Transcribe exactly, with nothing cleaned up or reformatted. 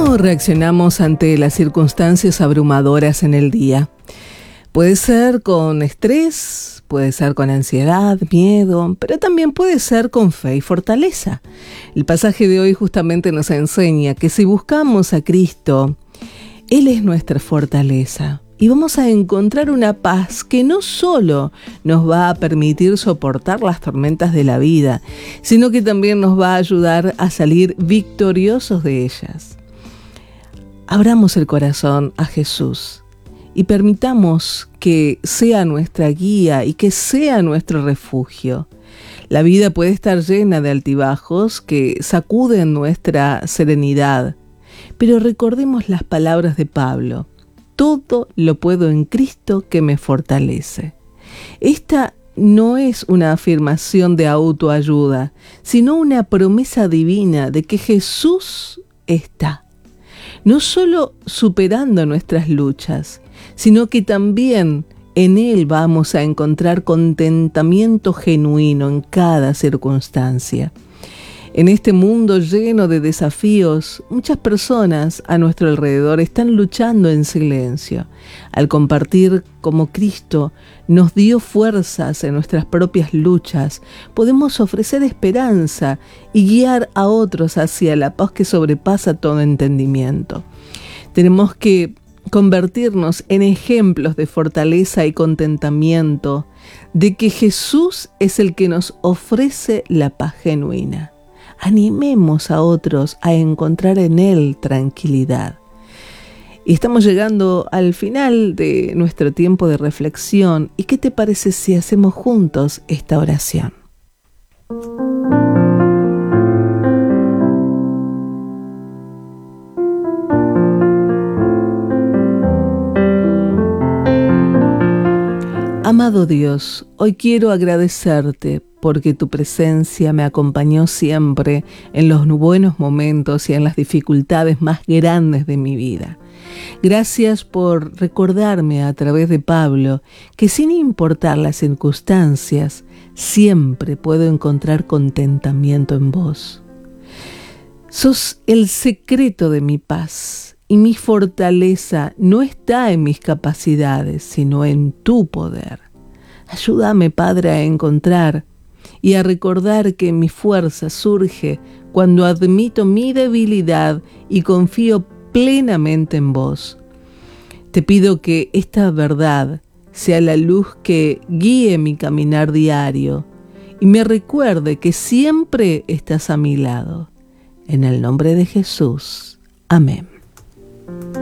¿Cómo reaccionamos ante las circunstancias abrumadoras en el día? Puede ser con estrés, puede ser con ansiedad, miedo, pero también puede ser con fe y fortaleza. El pasaje de hoy justamente nos enseña que si buscamos a Cristo, Él es nuestra fortaleza. Y vamos a encontrar una paz que no solo nos va a permitir soportar las tormentas de la vida, sino que también nos va a ayudar a salir victoriosos de ellas. Abramos el corazón a Jesús y permitamos que sea nuestra guía y que sea nuestro refugio. La vida puede estar llena de altibajos que sacuden nuestra serenidad, pero recordemos las palabras de Pablo: todo lo puedo en Cristo que me fortalece. Esta no es una afirmación de autoayuda, sino una promesa divina de que Jesús está, no solo superando nuestras luchas, sino que también en Él vamos a encontrar contentamiento genuino en cada circunstancia. En este mundo lleno de desafíos, muchas personas a nuestro alrededor están luchando en silencio. Al compartir cómo Cristo nos dio fuerzas en nuestras propias luchas, podemos ofrecer esperanza y guiar a otros hacia la paz que sobrepasa todo entendimiento. Tenemos que convertirnos en ejemplos de fortaleza y contentamiento, de que Jesús es el que nos ofrece la paz genuina. Animemos a otros a encontrar en Él tranquilidad. Y estamos llegando al final de nuestro tiempo de reflexión. ¿Y qué te parece si hacemos juntos esta oración? Amado Dios, hoy quiero agradecerte porque tu presencia me acompañó siempre en los buenos momentos y en las dificultades más grandes de mi vida. Gracias por recordarme a través de Pablo que sin importar las circunstancias, siempre puedo encontrar contentamiento en vos. Sos el secreto de mi paz y mi fortaleza no está en mis capacidades, sino en tu poder. Ayúdame, Padre, a encontrar y a recordar que mi fuerza surge cuando admito mi debilidad y confío plenamente en vos. Te pido que esta verdad sea la luz que guíe mi caminar diario y me recuerde que siempre estás a mi lado. En el nombre de Jesús. Amén.